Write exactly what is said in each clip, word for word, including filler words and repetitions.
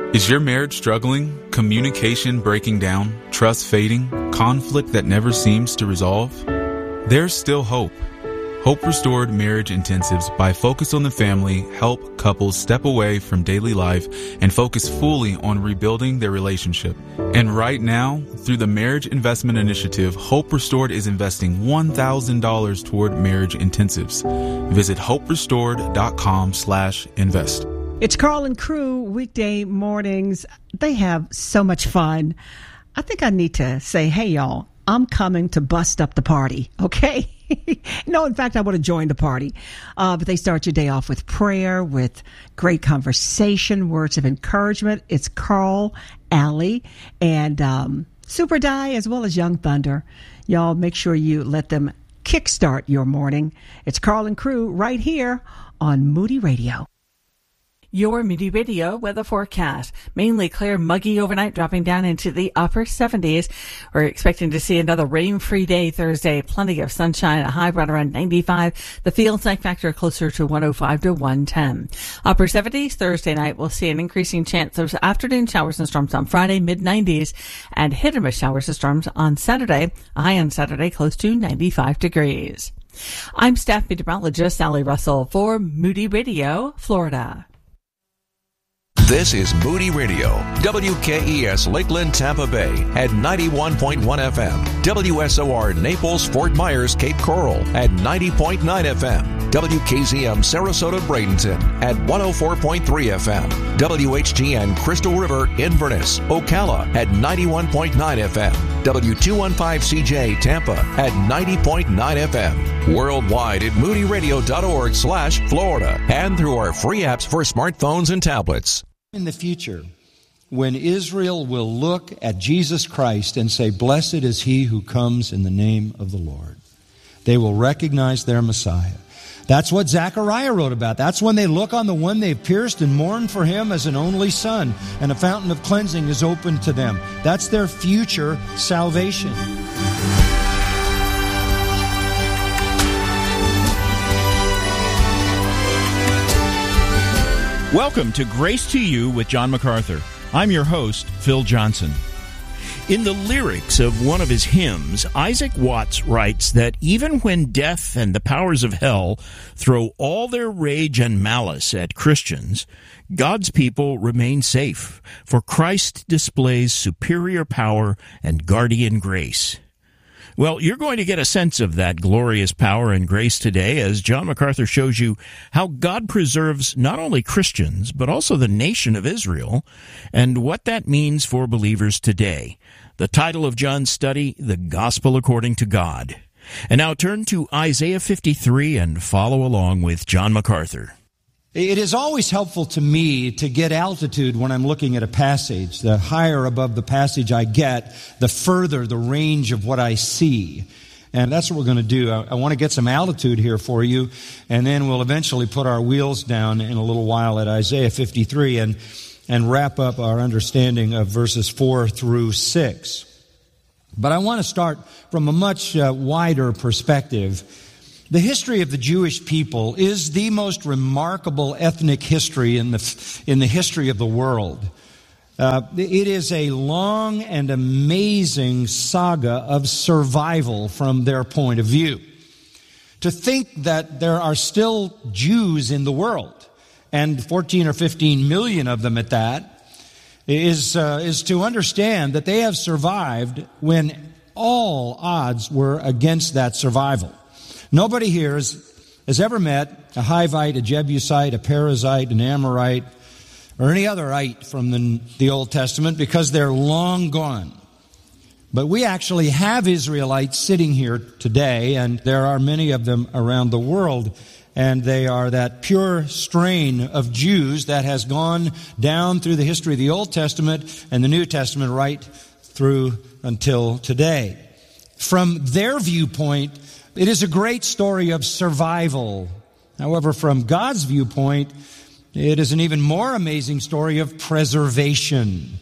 Is your marriage struggling? Communication breaking down? Trust fading? Conflict that never seems to resolve? There's still hope. Hope Restored Marriage Intensives by Focus on the Family help couples step away from daily life and focus fully on rebuilding their relationship. And right now, through the Marriage Investment Initiative, Hope Restored is investing one thousand dollars toward marriage intensives. Visit hoperestored.com slash invest. It's Carl and Crew, weekday mornings. They have so much fun. I think I need to say, hey, y'all, I'm coming to bust up the party, okay? No, in fact, I want to join the party. Uh, but they start your day off with prayer, with great conversation, words of encouragement. It's Carl, Allie, and um, Super Die, as well as Young Thunder. Y'all make sure you let them kickstart your morning. It's Carl and Crew right here on Moody Radio. Your Moody Radio weather forecast. Mainly clear, muggy overnight, dropping down into the upper seventies. We're expecting to see another rain-free day Thursday. Plenty of sunshine, a high right around ninety-five. The field night factor closer to one oh five to one ten. Upper seventies Thursday night. We'll see an increasing chance of afternoon showers and storms on Friday, mid nineties. And hit and miss showers and storms on Saturday. A high on Saturday, close to ninety-five degrees. I'm staff meteorologist Sally Russell for Moody Radio, Florida. This is Moody Radio, W K E S Lakeland, Tampa Bay at ninety-one point one F M, W S O R Naples, Fort Myers, Cape Coral at ninety point nine F M, W K Z M Sarasota, Bradenton at one oh four point three F M, W H T N Crystal River, Inverness, Ocala at ninety-one point nine F M, W two fifteen C J Tampa at ninety point nine F M, worldwide at moodyradio.org slash Florida and through our free apps for smartphones and tablets. In the future, when Israel will look at Jesus Christ and say, "Blessed is he who comes in the name of the Lord," they will recognize their Messiah. That's what Zechariah wrote about. That's when they look on the one they've pierced and mourn for him as an only son, and a fountain of cleansing is opened to them. That's their future salvation. Welcome to Grace to You with John MacArthur. I'm your host, Phil Johnson. In the lyrics of one of his hymns, Isaac Watts writes that even when death and the powers of hell throw all their rage and malice at Christians, God's people remain safe, for Christ displays superior power and guardian grace. Well, you're going to get a sense of that glorious power and grace today as John MacArthur shows you how God preserves not only Christians, but also the nation of Israel, and what that means for believers today. The title of John's study, The Gospel According to God. And now turn to Isaiah fifty-three and follow along with John MacArthur. It is always helpful to me to get altitude when I'm looking at a passage. The higher above the passage I get, the further the range of what I see. And that's what we're going to do. I, I want to get some altitude here for you, and then we'll eventually put our wheels down in a little while at Isaiah fifty-three and, and wrap up our understanding of verses four through six. But I want to start from a much uh, wider perspective. The history of the Jewish people is the most remarkable ethnic history in the in the history of the world. Uh, it is a long and amazing saga of survival from their point of view. To think that there are still Jews in the world, and fourteen or fifteen million of them at that, is uh, is to understand that they have survived when all odds were against that survival. Nobody here has, has ever met a Hivite, a Jebusite, a Perizzite, an Amorite, or any other ite from the, the Old Testament because they're long gone. But we actually have Israelites sitting here today, and there are many of them around the world, and they are that pure strain of Jews that has gone down through the history of the Old Testament and the New Testament right through until today. From their viewpoint, it is a great story of survival. However, from God's viewpoint, it is an even more amazing story of preservation.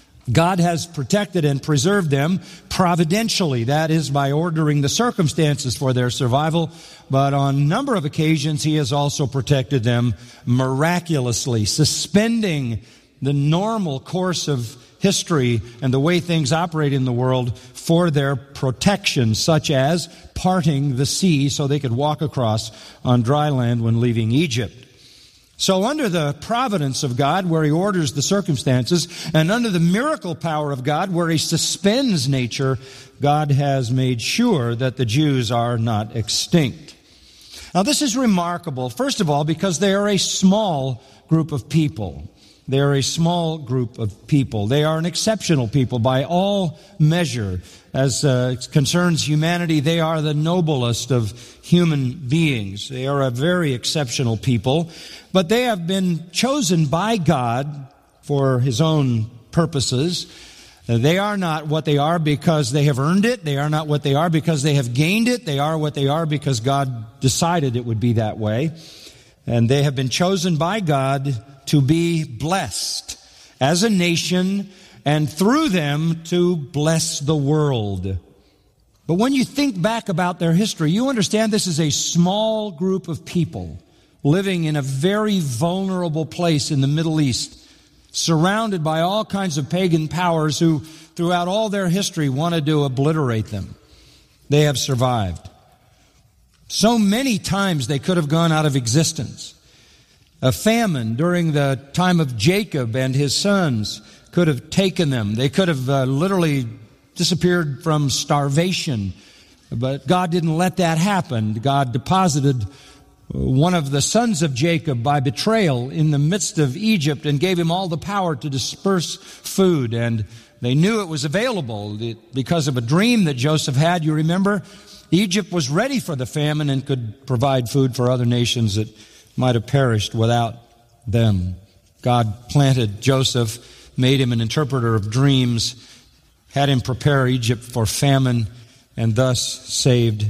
God has protected and preserved them providentially. That is, by ordering the circumstances for their survival. But on a number of occasions, He has also protected them miraculously, suspending the normal course of history and the way things operate in the world for their protection, such as parting the sea so they could walk across on dry land when leaving Egypt. So under the providence of God, where He orders the circumstances, and under the miracle power of God, where He suspends nature, God has made sure that the Jews are not extinct. Now this is remarkable, first of all, because they are a small group of people. They are a small group of people. They are an exceptional people by all measure. As uh, concerns humanity, they are the noblest of human beings. They are a very exceptional people. But they have been chosen by God for His own purposes. They are not what they are because they have earned it. They are not what they are because they have gained it. They are what they are because God decided it would be that way. And they have been chosen by God to be blessed as a nation, and through them to bless the world. But when you think back about their history, you understand this is a small group of people living in a very vulnerable place in the Middle East, surrounded by all kinds of pagan powers who, throughout all their history, wanted to obliterate them. They have survived. So many times they could have gone out of existence. A famine during the time of Jacob and his sons could have taken them. They could have uh, literally disappeared from starvation. But God didn't let that happen. God deposited one of the sons of Jacob by betrayal in the midst of Egypt and gave him all the power to disperse food. And they knew it was available because of a dream that Joseph had. You remember? Egypt was ready for the famine and could provide food for other nations that might have perished without them. God planted Joseph, made him an interpreter of dreams, had him prepare Egypt for famine, and thus saved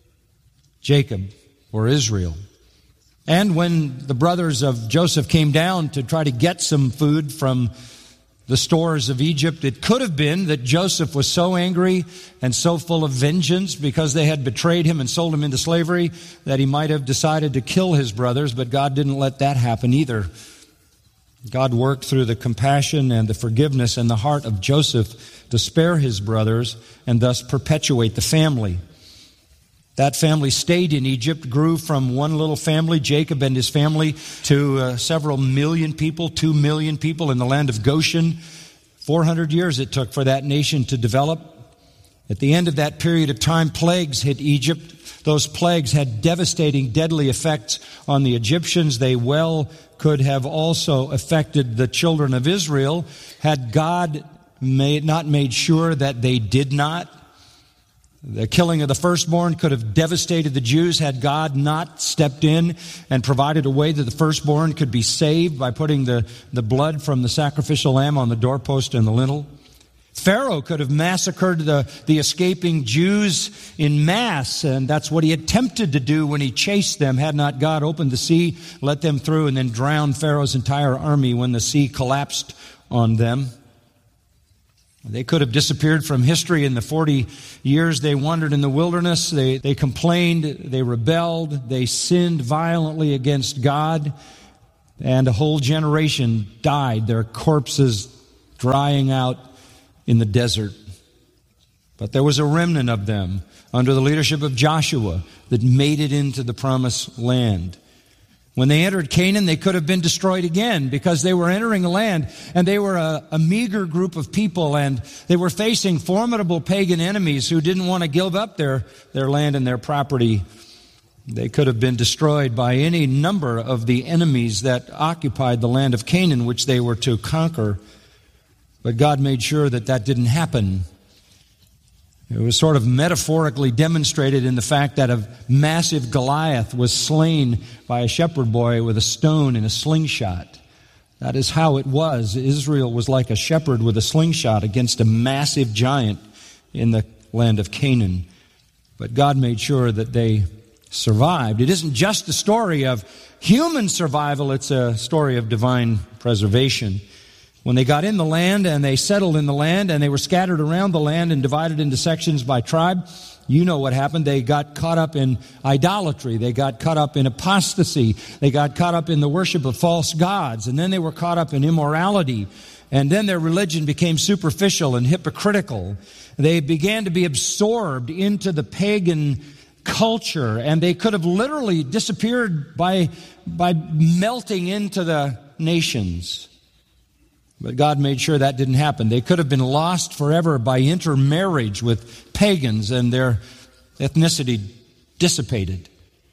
Jacob or Israel. And when the brothers of Joseph came down to try to get some food from the stores of Egypt, it could have been that Joseph was so angry and so full of vengeance because they had betrayed him and sold him into slavery that he might have decided to kill his brothers, but God didn't let that happen either. God worked through the compassion and the forgiveness in the heart of Joseph to spare his brothers and thus perpetuate the family. That family stayed in Egypt, grew from one little family, Jacob and his family, to uh, several million people, two million people in the land of Goshen. four hundred years it took for that nation to develop. At the end of that period of time, plagues hit Egypt. Those plagues had devastating, deadly effects on the Egyptians. They well could have also affected the children of Israel had God made, not made sure that they did not. The killing of the firstborn could have devastated the Jews had God not stepped in and provided a way that the firstborn could be saved by putting the, the blood from the sacrificial lamb on the doorpost and the lintel. Pharaoh could have massacred the, the escaping Jews in mass, and that's what he attempted to do when he chased them, had not God opened the sea, let them through, and then drowned Pharaoh's entire army when the sea collapsed on them. They could have disappeared from history in the forty years they wandered in the wilderness. They, they complained, they rebelled, they sinned violently against God, and a whole generation died, their corpses drying out in the desert. But there was a remnant of them under the leadership of Joshua that made it into the promised land. When they entered Canaan, they could have been destroyed again because they were entering a land and they were a, a meager group of people and they were facing formidable pagan enemies who didn't want to give up their, their land and their property. They could have been destroyed by any number of the enemies that occupied the land of Canaan, which they were to conquer. But God made sure that that didn't happen. It was sort of metaphorically demonstrated in the fact that a massive Goliath was slain by a shepherd boy with a stone and a slingshot. That is how it was. Israel was like a shepherd with a slingshot against a massive giant in the land of Canaan. But God made sure that they survived. It isn't just a story of human survival, it's a story of divine preservation. When they got in the land and they settled in the land and they were scattered around the land and divided into sections by tribe, You know what happened. They got caught up in idolatry. They got caught up in apostasy. They got caught up in the worship of false gods. And then they were caught up in immorality. And then their religion became superficial and hypocritical. They began to be absorbed into the pagan culture. And they could have literally disappeared by, by melting into the nations. But God made sure that didn't happen. They could have been lost forever by intermarriage with pagans, and their ethnicity dissipated.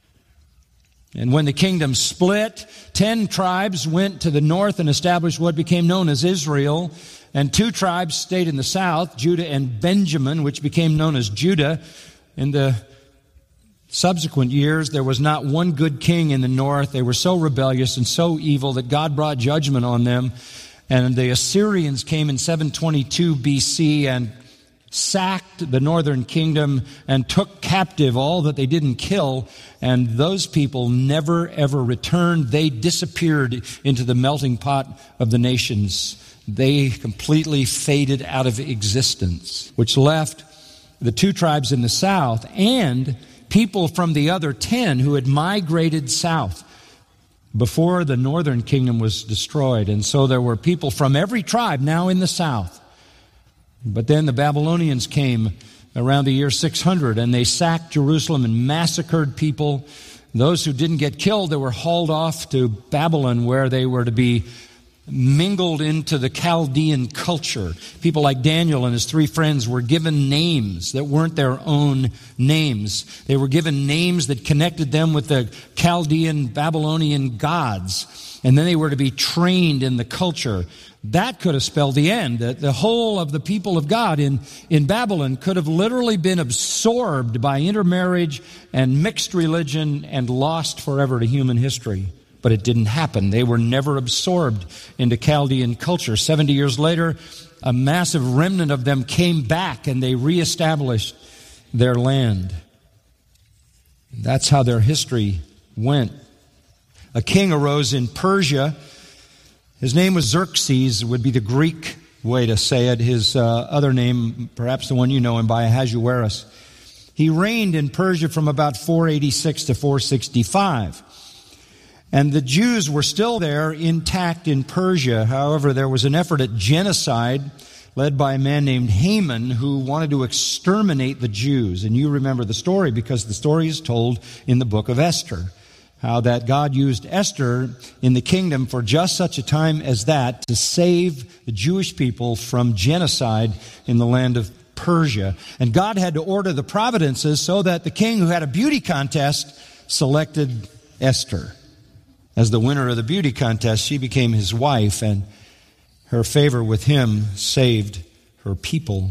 And when the kingdom split, ten tribes went to the north and established what became known as Israel, and two tribes stayed in the south, Judah and Benjamin, which became known as Judah. In the subsequent years, there was not one good king in the north. They were so rebellious and so evil that God brought judgment on them. And the Assyrians came in seven twenty-two B C and sacked the northern kingdom and took captive all that they didn't kill. And those people never, ever returned. They disappeared into the melting pot of the nations. They completely faded out of existence, which left the two tribes in the south and people from the other ten who had migrated south before the northern kingdom was destroyed. And so there were people from every tribe now in the south. But then the Babylonians came around the year six hundred, and they sacked Jerusalem and massacred people. Those who didn't get killed, they were hauled off to Babylon, where they were to be mingled into the Chaldean culture. People like Daniel and his three friends were given names that weren't their own names. They were given names that connected them with the Chaldean, Babylonian gods. And then they were to be trained in the culture. That could have spelled the end. The, the whole of the people of God in, in Babylon could have literally been absorbed by intermarriage and mixed religion and lost forever to human history. But it didn't happen. They were never absorbed into Chaldean culture. Seventy years later, a massive remnant of them came back and they reestablished their land. That's how their history went. A king arose in Persia. His name was Xerxes, would be the Greek way to say it. His uh, other name, perhaps the one you know him by, Ahasuerus. He reigned in Persia from about four eighty-six to four sixty-five. And the Jews were still there intact in Persia. However, there was an effort at genocide led by a man named Haman who wanted to exterminate the Jews. And you remember the story because the story is told in the book of Esther. How that God used Esther in the kingdom for just such a time as that to save the Jewish people from genocide in the land of Persia. And God had to order the providences so that the king who had a beauty contest selected Esther. As the winner of the beauty contest, she became his wife, and her favor with him saved her people.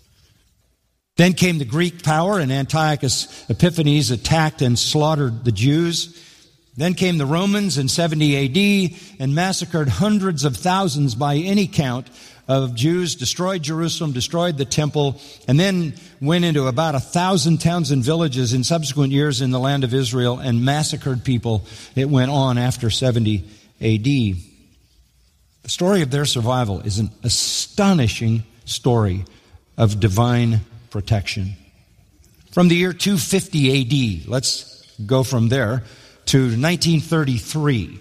Then came the Greek power, and Antiochus Epiphanes attacked and slaughtered the Jews. Then came the Romans in seventy A D and massacred hundreds of thousands by any count of Jews, destroyed Jerusalem, destroyed the temple, and then went into about a thousand towns and villages in subsequent years in the land of Israel and massacred people. It went on after seventy A D. The story of their survival is an astonishing story of divine protection. From the year two fifty A D, let's go from there to nineteen thirty-three.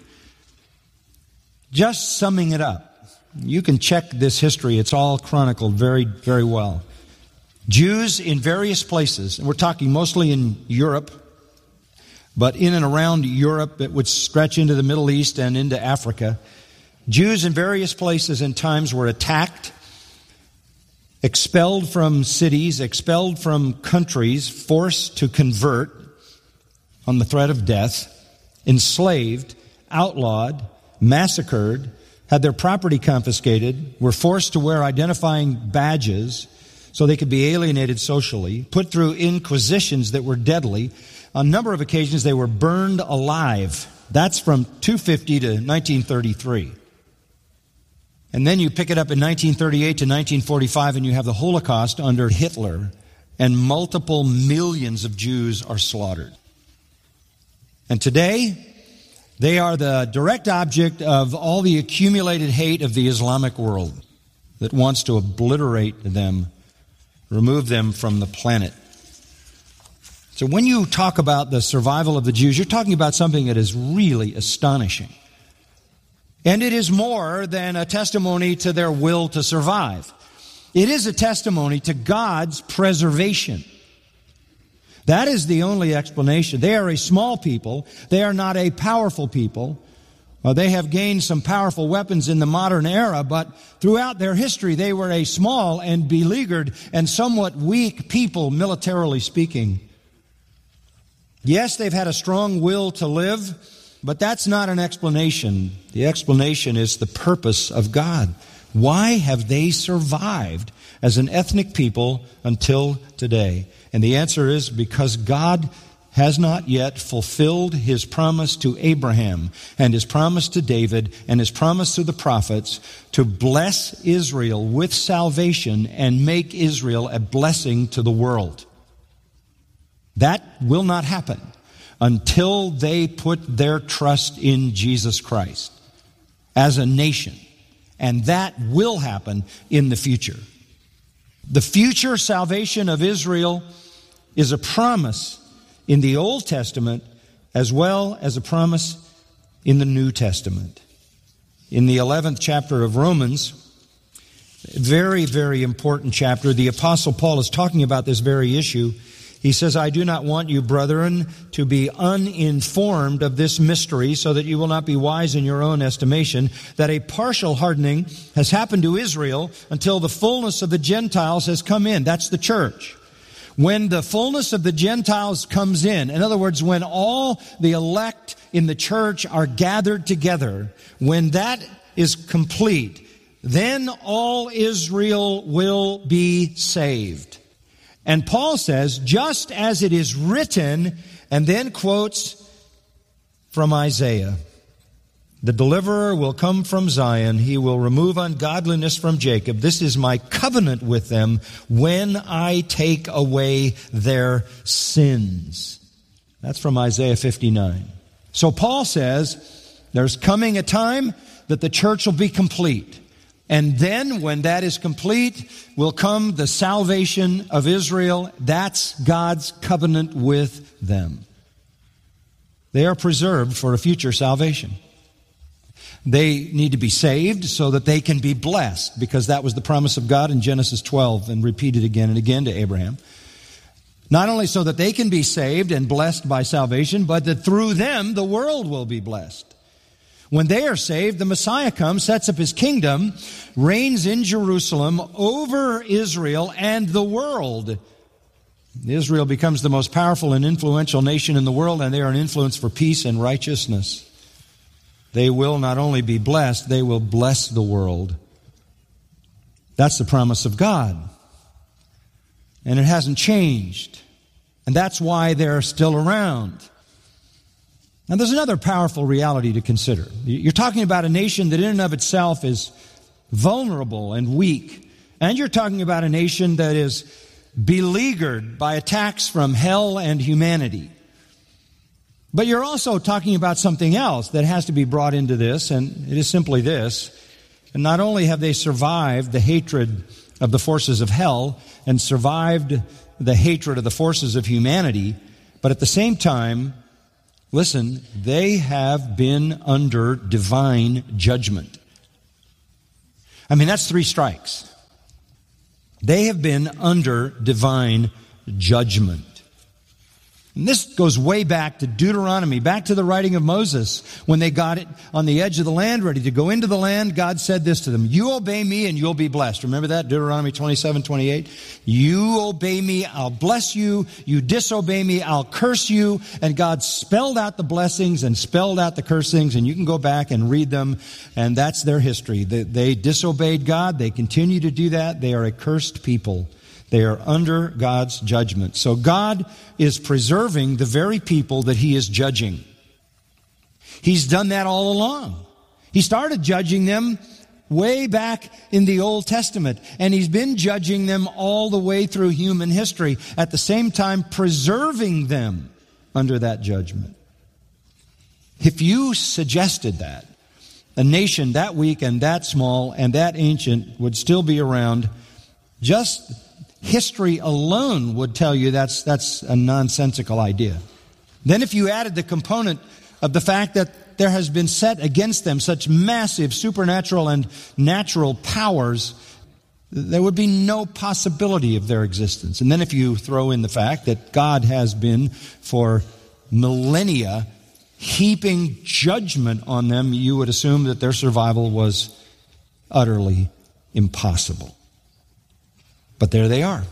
Just summing it up, you can check this history. It's all chronicled very, very well. Jews in various places, and we're talking mostly in Europe, but in and around Europe, it would stretch into the Middle East and into Africa. Jews in various places and times were attacked, expelled from cities, expelled from countries, forced to convert on the threat of death, enslaved, outlawed, massacred, had their property confiscated, were forced to wear identifying badges so they could be alienated socially, put through inquisitions that were deadly. On a number of occasions, they were burned alive. That's from two fifty to nineteen thirty-three. And then you pick it up in nineteen thirty-eight to nineteen forty-five, and you have the Holocaust under Hitler, and multiple millions of Jews are slaughtered. And today, they are the direct object of all the accumulated hate of the Islamic world that wants to obliterate them, remove them from the planet. So when you talk about the survival of the Jews, you're talking about something that is really astonishing. And it is more than a testimony to their will to survive. It is a testimony to God's preservation. That is the only explanation. They are a small people. They are not a powerful people. Well, they have gained some powerful weapons in the modern era, but throughout their history, they were a small and beleaguered and somewhat weak people, militarily speaking. Yes, they've had a strong will to live, but that's not an explanation. The explanation is the purpose of God. Why have they survived as an ethnic people until today? And the answer is because God has not yet fulfilled His promise to Abraham and His promise to David and His promise to the prophets to bless Israel with salvation and make Israel a blessing to the world. That will not happen until they put their trust in Jesus Christ as a nation. And that will happen in the future. The future salvation of Israel is a promise in the Old Testament as well as a promise in the New Testament. In the eleventh chapter of Romans, very, very important chapter, the Apostle Paul is talking about this very issue. He says, I do not want you, brethren, to be uninformed of this mystery, so that you will not be wise in your own estimation, that a partial hardening has happened to Israel until the fullness of the Gentiles has come in. That's the church. When the fullness of the Gentiles comes in, in other words, when all the elect in the church are gathered together, when that is complete, then all Israel will be saved. And Paul says, just as it is written, and then quotes from Isaiah, the deliverer will come from Zion. He will remove ungodliness from Jacob. This is my covenant with them when I take away their sins. That's from Isaiah fifty-nine. So Paul says, there's coming a time that the church will be complete. And then, when that is complete, will come the salvation of Israel. That's God's covenant with them. They are preserved for a future salvation. They need to be saved so that they can be blessed, because that was the promise of God in Genesis twelve and repeated again and again to Abraham. Not only so that they can be saved and blessed by salvation, but that through them the world will be blessed. When they are saved, the Messiah comes, sets up His kingdom, reigns in Jerusalem over Israel and the world. Israel becomes the most powerful and influential nation in the world, and they are an influence for peace and righteousness. They will not only be blessed, they will bless the world. That's the promise of God. And it hasn't changed. And that's why they're still around. Now, there's another powerful reality to consider. You're talking about a nation that in and of itself is vulnerable and weak. And you're talking about a nation that is beleaguered by attacks from hell and humanity. But you're also talking about something else that has to be brought into this, and it is simply this. And not only have they survived the hatred of the forces of hell and survived the hatred of the forces of humanity, but at the same time, listen, they have been under divine judgment. I mean, that's three strikes. They have been under divine judgment. And this goes way back to Deuteronomy, back to the writing of Moses. When they got it on the edge of the land, ready to go into the land, God said this to them, you obey me and you'll be blessed. Remember that, Deuteronomy twenty-seven, twenty-eight? You obey me, I'll bless you. You disobey me, I'll curse you. And God spelled out the blessings and spelled out the cursings, and you can go back and read them, and that's their history. They, they disobeyed God. They continue to do that. They are a cursed people. They are under God's judgment. So God is preserving the very people that He is judging. He's done that all along. He started judging them way back in the Old Testament, and He's been judging them all the way through human history, at the same time preserving them under that judgment. If you suggested that a nation that weak and that small and that ancient would still be around, just history alone would tell you that's that's a nonsensical idea. Then if you added the component of the fact that there has been set against them such massive supernatural and natural powers, there would be no possibility of their existence. And then if you throw in the fact that God has been for millennia heaping judgment on them, you would assume that their survival was utterly impossible. But there they are.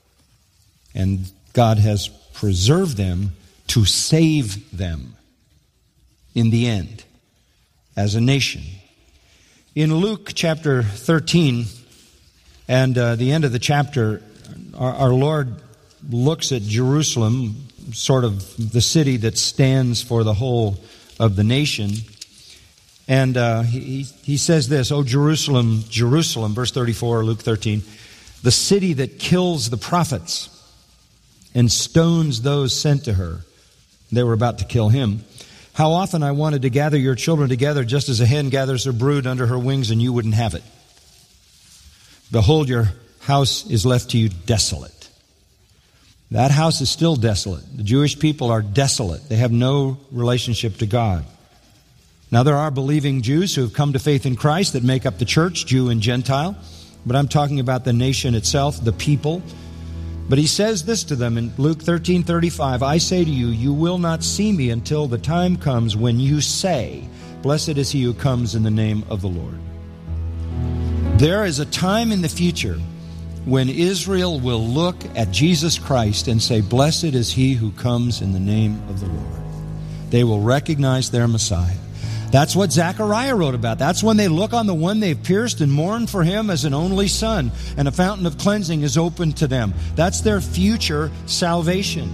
And God has preserved them to save them in the end as a nation. In Luke chapter thirteen and uh, the end of the chapter, our, our Lord looks at Jerusalem, sort of the city that stands for the whole of the nation. And uh, he, he says this, "O Jerusalem, Jerusalem," verse thirty-four, Luke thirteen, "the city that kills the prophets and stones those sent to her." They were about to kill him. "How often I wanted to gather your children together just as a hen gathers her brood under her wings, and you wouldn't have it. Behold, your house is left to you desolate." That house is still desolate. The Jewish people are desolate. They have no relationship to God. Now, there are believing Jews who have come to faith in Christ that make up the church, Jew and Gentile. But I'm talking about the nation itself, the people. But he says this to them in Luke thirteen thirty-five, "I say to you, you will not see me until the time comes when you say, 'Blessed is he who comes in the name of the Lord.'" There is a time in the future when Israel will look at Jesus Christ and say, "Blessed is he who comes in the name of the Lord." They will recognize their Messiah. That's what Zechariah wrote about. That's when they look on the one they've pierced and mourn for him as an only son, and a fountain of cleansing is opened to them. That's their future salvation.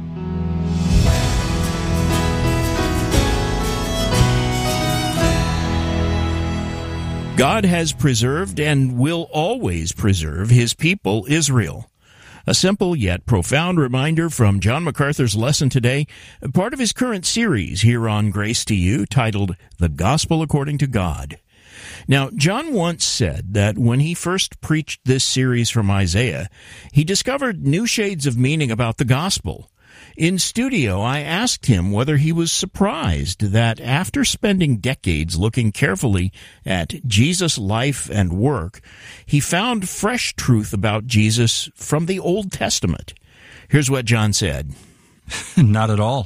God has preserved and will always preserve his people, Israel. A simple yet profound reminder from John MacArthur's lesson today, part of his current series here on Grace to You, titled The Gospel According to God. Now, John once said that when he first preached this series from Isaiah, he discovered new shades of meaning about the gospel. In studio, I asked him whether he was surprised that after spending decades looking carefully at Jesus' life and work, he found fresh truth about Jesus from the Old Testament. Here's what John said. Not at all.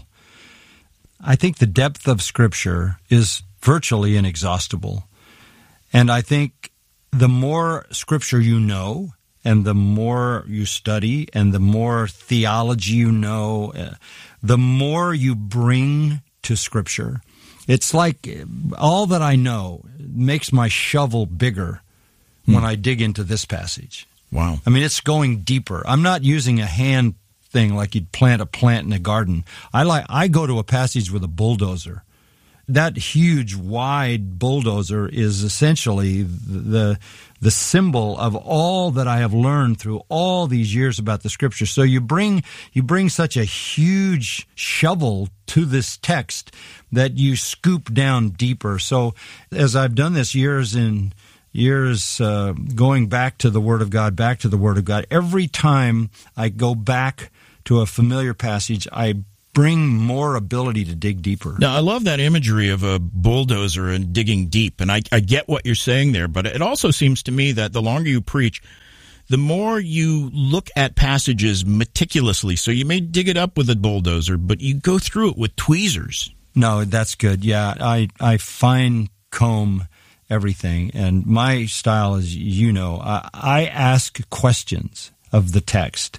I think the depth of Scripture is virtually inexhaustible. And I think the more Scripture you know, and the more you study, and the more theology you know, uh, the more you bring to Scripture. It's like all that I know makes my shovel bigger hmm. when I dig into this passage. Wow. I mean, it's going deeper. I'm not using a hand thing like you'd plant a plant in a garden. I like I go to a passage with a bulldozer. That huge, wide bulldozer is essentially the the symbol of all that I have learned through all these years about the Scripture. So you bring you bring such a huge shovel to this text that you scoop down deeper. So as I've done this years in years uh, going back to the Word of God, back to the Word of God, every time I go back to a familiar passage, I bring more ability to dig deeper. Now, I love that imagery of a bulldozer and digging deep, and I, I get what you're saying there, but it also seems to me that the longer you preach, the more you look at passages meticulously. So you may dig it up with a bulldozer, but you go through it with tweezers. No, that's good. Yeah, I, I fine comb everything, and my style is, you know, I, I ask questions of the text,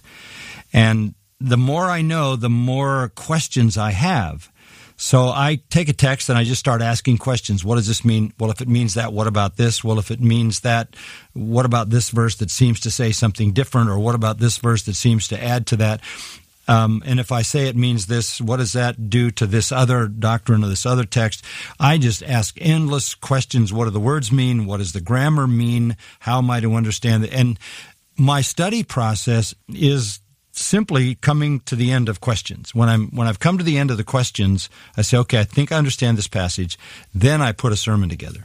and the more I know, the more questions I have. So I take a text and I just start asking questions. What does this mean? Well, if it means that, what about this? Well, if it means that, what about this verse that seems to say something different? Or what about this verse that seems to add to that? Um, and if I say it means this, what does that do to this other doctrine or this other text? I just ask endless questions. What do the words mean? What does the grammar mean? How am I to understand it? And my study process is simply coming to the end of questions. When I'm when I've come to the end of the questions, I say, okay, I think I understand this passage. Then I put a sermon together.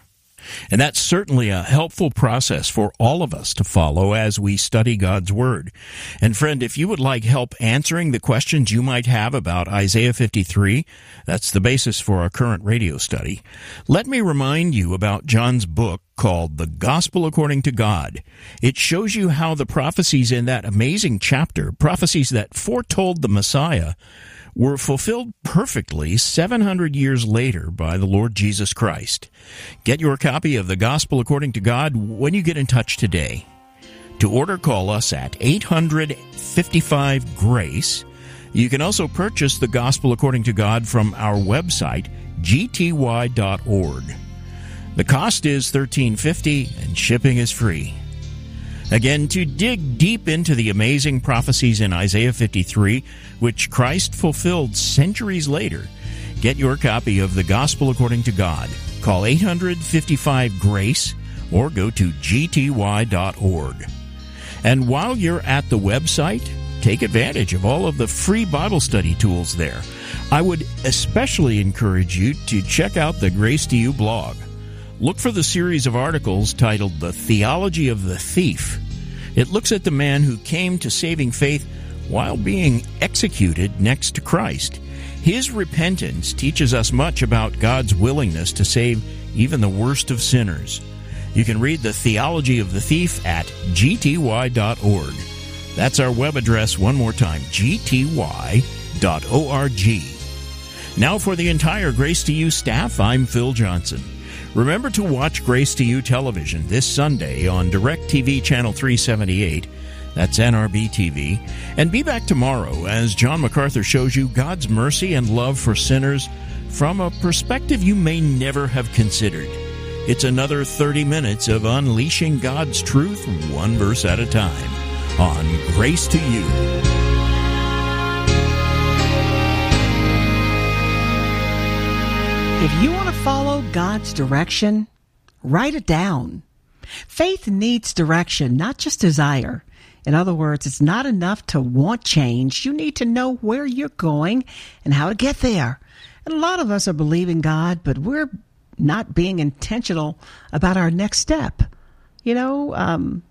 And that's certainly a helpful process for all of us to follow as we study God's Word. And friend, if you would like help answering the questions you might have about Isaiah fifty-three, that's the basis for our current radio study, let me remind you about John's book called The Gospel According to God. It shows you how the prophecies in that amazing chapter, prophecies that foretold the Messiah, were fulfilled perfectly seven hundred years later by the Lord Jesus Christ. Get your copy of The Gospel According to God when you get in touch today. To order, call us at eight hundred, fifty-five, GRACE. You can also purchase The Gospel According to God from our website, g t y dot org. The cost is thirteen fifty and shipping is free. Again, to dig deep into the amazing prophecies in Isaiah fifty-three, which Christ fulfilled centuries later, get your copy of The Gospel According to God. Call eight hundred, fifty-five, GRACE or go to g t y dot org. And while you're at the website, take advantage of all of the free Bible study tools there. I would especially encourage you to check out the Grace to You blog. Look for the series of articles titled The Theology of the Thief. It looks at the man who came to saving faith while being executed next to Christ. His repentance teaches us much about God's willingness to save even the worst of sinners. You can read The Theology of the Thief at g t y dot org. That's our web address one more time, g t y dot org. Now for the entire Grace to You staff, I'm Phil Johnson. Remember to watch Grace to You television this Sunday on DirecTV Channel three seventy-eight. That's N R B T V. And be back tomorrow as John MacArthur shows you God's mercy and love for sinners from a perspective you may never have considered. It's another thirty minutes of unleashing God's truth one verse at a time on Grace to You. If you want to follow God's direction, write it down. Faith needs direction, not just desire. In other words, it's not enough to want change. You need to know where you're going and how to get there. And a lot of us are believing God, but we're not being intentional about our next step. You know, um,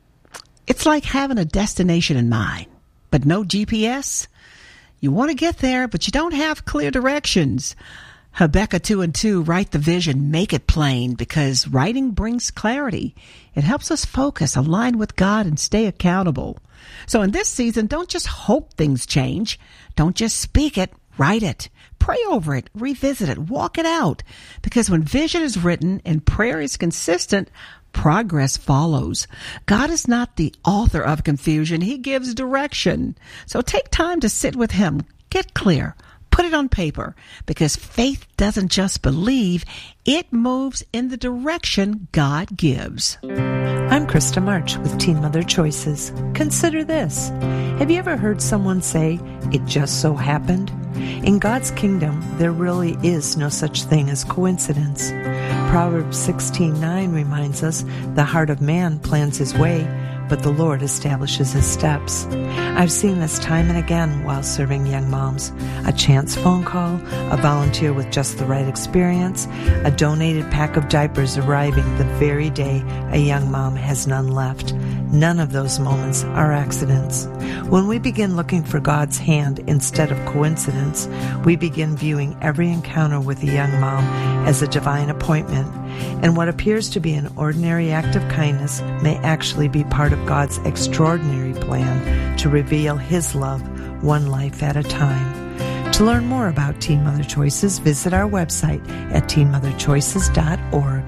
it's like having a destination in mind, but no G P S. You want to get there, but you don't have clear directions. Habakkuk two and two, write the vision, make it plain, because writing brings clarity. It helps us focus, align with God, and stay accountable. So in this season, don't just hope things change. Don't just speak it, write it. Pray over it, revisit it, walk it out. Because when vision is written and prayer is consistent, progress follows. God is not the author of confusion. He gives direction. So take time to sit with Him, get clear. Put it on paper, because faith doesn't just believe, it moves in the direction God gives. I'm Krista March with Teen Mother Choices. Consider this. Have you ever heard someone say, it just so happened? In God's kingdom, there really is no such thing as coincidence. Proverbs sixteen nine reminds us, the heart of man plans his way, but the Lord establishes his steps. I've seen this time and again while serving young moms. A chance phone call, a volunteer with just the right experience, a donated pack of diapers arriving the very day a young mom has none left. None of those moments are accidents. When we begin looking for God's hand instead of coincidence, we begin viewing every encounter with a young mom as a divine appointment. And what appears to be an ordinary act of kindness may actually be part of God's extraordinary plan to reveal His love one life at a time. To learn more about Teen Mother Choices, visit our website at teen mother choices dot org.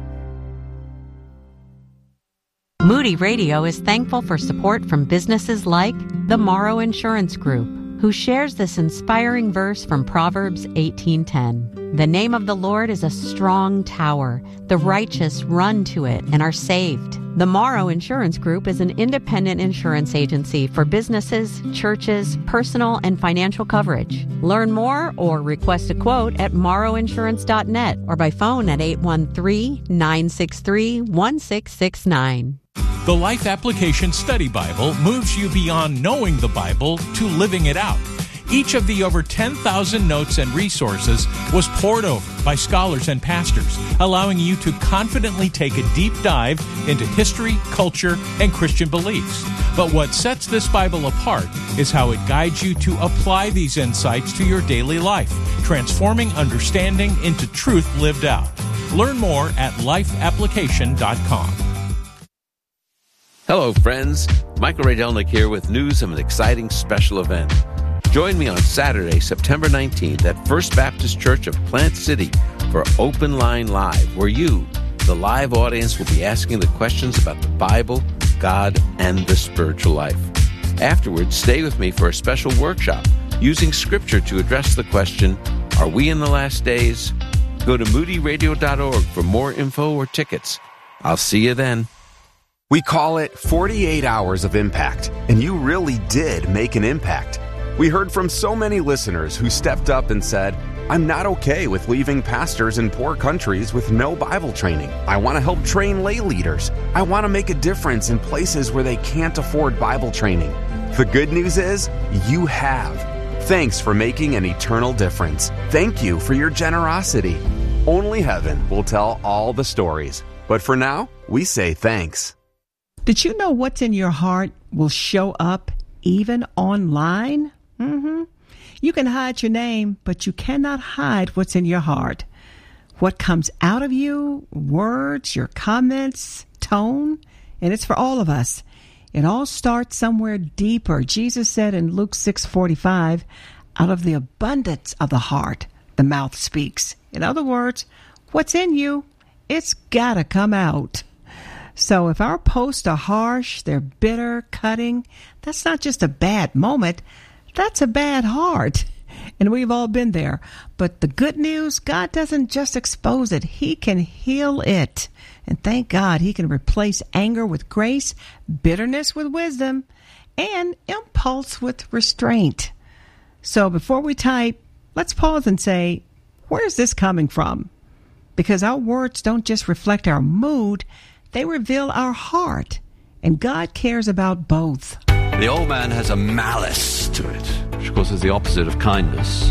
Moody Radio is thankful for support from businesses like the Morrow Insurance Group, who shares this inspiring verse from Proverbs eighteen ten. The name of the Lord is a strong tower. The righteous run to it and are saved. The Morrow Insurance Group is an independent insurance agency for businesses, churches, personal, and financial coverage. Learn more or request a quote at morrow insurance dot net or by phone at eight one three, nine six three, one six six nine. The Life Application Study Bible moves you beyond knowing the Bible to living it out. Each of the over ten thousand notes and resources was pored over by scholars and pastors, allowing you to confidently take a deep dive into history, culture, and Christian beliefs. But what sets this Bible apart is how it guides you to apply these insights to your daily life, transforming understanding into truth lived out. Learn more at life application dot com. Hello, friends. Michael Ray Delnick here with news of an exciting special event. Join me on Saturday, September nineteenth at First Baptist Church of Plant City for Open Line Live, where you, the live audience, will be asking the questions about the Bible, God, and the spiritual life. Afterwards, stay with me for a special workshop using Scripture to address the question, are we in the last days? Go to moody radio dot org for more info or tickets. I'll see you then. We call it forty-eight hours of impact, and you really did make an impact. We heard from so many listeners who stepped up and said, I'm not okay with leaving pastors in poor countries with no Bible training. I want to help train lay leaders. I want to make a difference in places where they can't afford Bible training. The good news is, you have. Thanks for making an eternal difference. Thank you for your generosity. Only heaven will tell all the stories. But for now, we say thanks. Did you know what's in your heart will show up even online? Mm-hmm. You can hide your name, but you cannot hide what's in your heart. What comes out of you, words, your comments, tone, and it's for all of us. It all starts somewhere deeper. Jesus said in Luke six forty-five, out of the abundance of the heart, the mouth speaks. In other words, what's in you, it's gotta come out. So if our posts are harsh, they're bitter, cutting, that's not just a bad moment, that's a bad heart. And we've all been there. But the good news, God doesn't just expose it. He can heal it. And thank God he can replace anger with grace, bitterness with wisdom, and impulse with restraint. So before we type, let's pause and say, where's this coming from? Because our words don't just reflect our mood, they reveal our heart, and God cares about both. The old man has a malice to it, which of course is the opposite of kindness.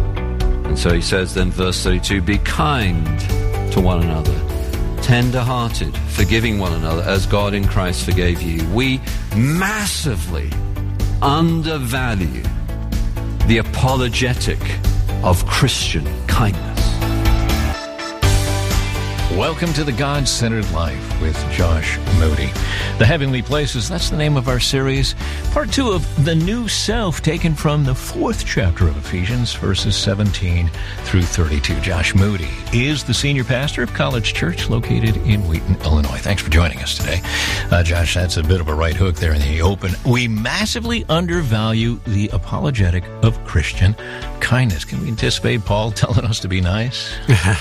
And so he says then, verse thirty-two, be kind to one another, tender-hearted, forgiving one another, as God in Christ forgave you. We massively undervalue the apologetic of Christian kindness. Welcome to the God-Centered Life with Josh Moody. The Heavenly Places, that's the name of our series. Part two of The New Self, taken from the fourth chapter of Ephesians, verses seventeen through thirty-two. Josh Moody is the senior pastor of College Church located in Wheaton, Illinois. Thanks for joining us today. Uh, Josh, that's a bit of a right hook there in the open. We massively undervalue the apologetic of Christian kindness. Can we anticipate Paul telling us to be nice?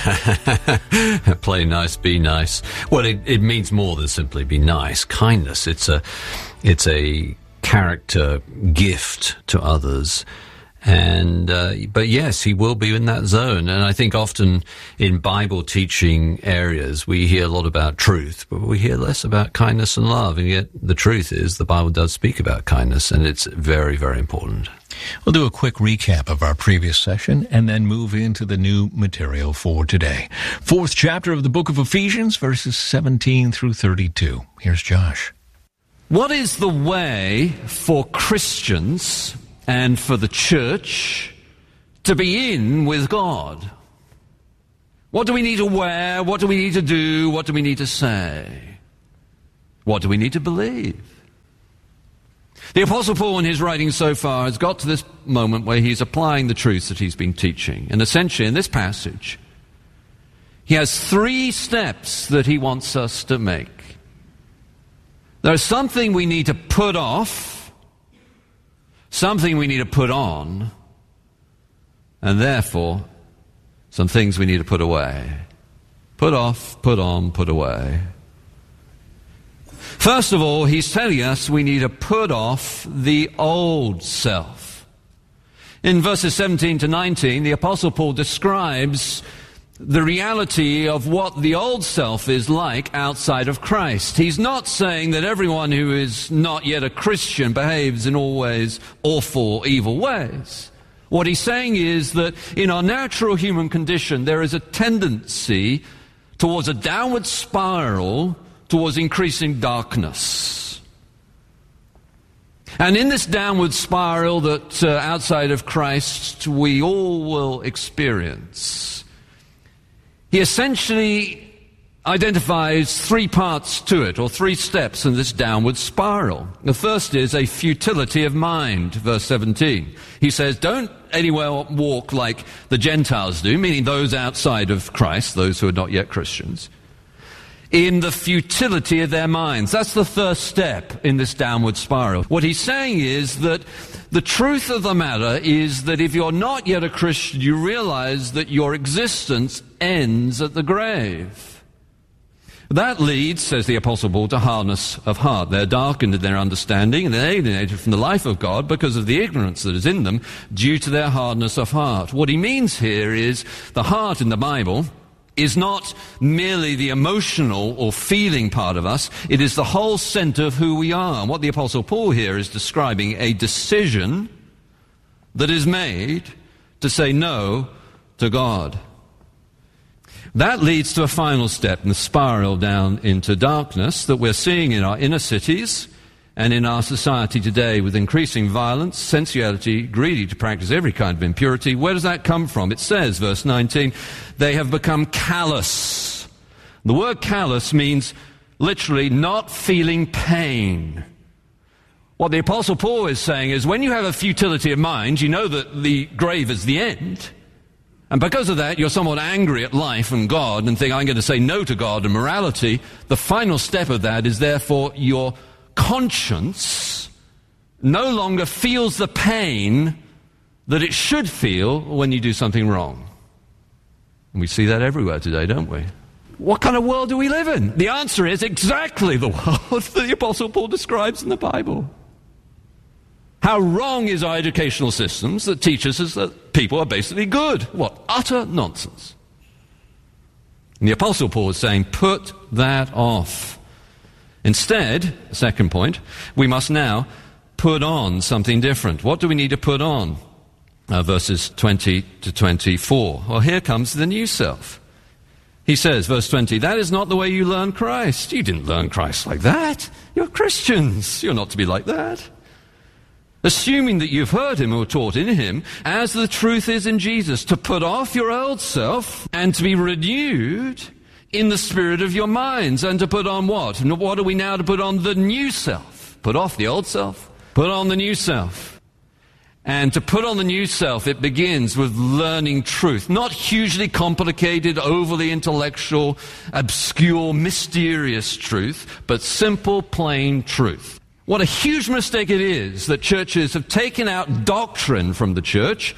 Play nice, be nice. Well, it, it means more than simply be nice. Kindness, it's a, it's a character gift to others. And, uh, but yes, he will be in that zone. And I think often in Bible teaching areas, we hear a lot about truth, but we hear less about kindness and love. And yet the truth is the Bible does speak about kindness, and it's very, very important. We'll do a quick recap of our previous session and then move into the new material for today. Fourth chapter of the book of Ephesians, verses seventeen through thirty-two. Here's Josh. What is the way for Christians and for the church to be in with God? What do we need to wear? What do we need to do? What do we need to say? What do we need to believe? The Apostle Paul in his writing so far has got to this moment where he's applying the truths that he's been teaching. And essentially in this passage, he has three steps that he wants us to make. There's something we need to put off, something we need to put on, and therefore some things we need to put away. Put off, put on, put away. First of all, he's telling us we need to put off the old self. In verses seventeen to nineteen, the Apostle Paul describes the reality of what the old self is like outside of Christ. He's not saying that everyone who is not yet a Christian behaves in always awful, evil ways. What he's saying is that in our natural human condition, there is a tendency towards a downward spiral, towards increasing darkness. And in this downward spiral that uh, outside of Christ we all will experience, he essentially identifies three parts to it, or three steps in this downward spiral. The first is a futility of mind, verse seventeen. He says, don't anywhere walk like the Gentiles do, meaning those outside of Christ, those who are not yet Christians, in the futility of their minds. That's the first step in this downward spiral. What he's saying is that the truth of the matter is that if you're not yet a Christian, you realize that your existence ends at the grave. That leads, says the Apostle Paul, to hardness of heart. They're darkened in their understanding and they're alienated from the life of God because of the ignorance that is in them due to their hardness of heart. What he means here is the heart in the Bible is not merely the emotional or feeling part of us. It is the whole center of who we are. And what the Apostle Paul here is describing a decision that is made to say no to God. That leads to a final step in the spiral down into darkness that we're seeing in our inner cities and in our society today with increasing violence, sensuality, greedy to practice every kind of impurity. Where does that come from? It says, verse nineteen, they have become callous. The word callous means literally not feeling pain. What the Apostle Paul is saying is when you have a futility of mind, you know that the grave is the end. And because of that, you're somewhat angry at life and God and think, I'm going to say no to God and morality. The final step of that is therefore your conscience no longer feels the pain that it should feel when you do something wrong. And we see that everywhere today, don't we? What kind of world do we live in? The answer is exactly the world that the Apostle Paul describes in the Bible. How wrong is our educational systems that teach us that people are basically good? What utter nonsense. And the Apostle Paul is saying, put that off. Instead, second point, we must now put on something different. What do we need to put on? Uh, verses twenty to twenty-four. Well, here comes the new self. He says, verse twenty, that is not the way you learn Christ. You didn't learn Christ like that. You're Christians. You're not to be like that. Assuming that you've heard him or taught in him, as the truth is in Jesus, to put off your old self and to be renewed in the spirit of your minds, and to put on what? And what are we now to put on? The new self. Put off the old self, put on the new self. And to put on the new self, it begins with learning truth. Not hugely complicated, overly intellectual, obscure, mysterious truth, but simple, plain truth. What a huge mistake it is that churches have taken out doctrine from the church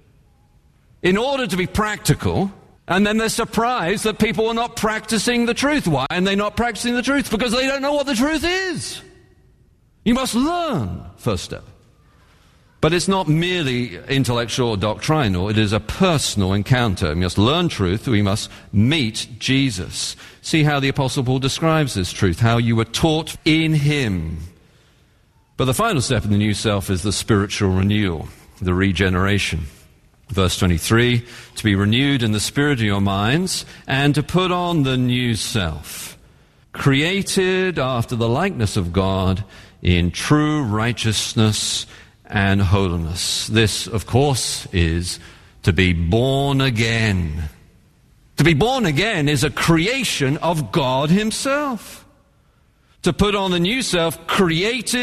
in order to be practical, and then they're surprised that people are not practicing the truth. Why are they not practicing the truth? Because they don't know what the truth is. You must learn, first step. But it's not merely intellectual or doctrinal, it is a personal encounter. We must learn truth, we must meet Jesus. See how the Apostle Paul describes this truth, how you were taught in him. But the final step in the new self is the spiritual renewal, the regeneration. Verse twenty-three, to be renewed in the spirit of your minds and to put on the new self, created after the likeness of God in true righteousness and holiness. This, of course, is to be born again. To be born again is a creation of God himself. To put on the new self, created